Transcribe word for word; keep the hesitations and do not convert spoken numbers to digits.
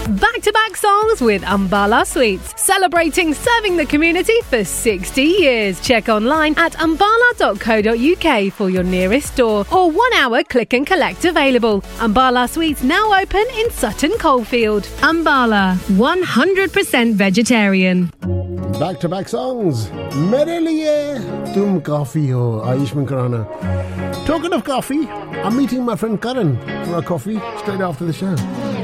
Back-to-back songs with Ambala Sweets, celebrating serving the community for sixty years. Check online at ambala dot co dot uk for your nearest store or one-hour click and collect available. Ambala Sweets now open in Sutton Coldfield. Ambala, one hundred percent vegetarian. Back-to-back songs. Mere liye tum coffee ho, Ayushman Khurrana. Talking of coffee, I'm meeting my friend Karan for a coffee straight after the show.